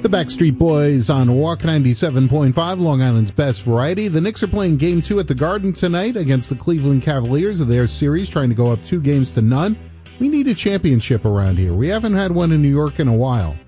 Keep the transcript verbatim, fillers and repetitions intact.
The Backstreet Boys on Walk ninety-seven point five, Long Island's best variety. The Knicks are playing game two at the Garden tonight against the Cleveland Cavaliers of their series, trying to go up two games to none. We need a championship around here. We haven't had one in New York in a while.